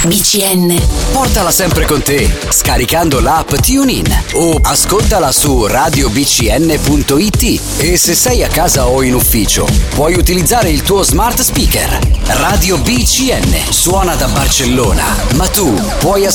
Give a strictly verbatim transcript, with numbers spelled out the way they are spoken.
B C N. Portala sempre con te, scaricando l'app TuneIn o ascoltala su radio b c n punto i t. E se sei a casa o in ufficio, puoi utilizzare il tuo smart speaker. Radio B C N suona da Barcellona, ma tu puoi ascoltare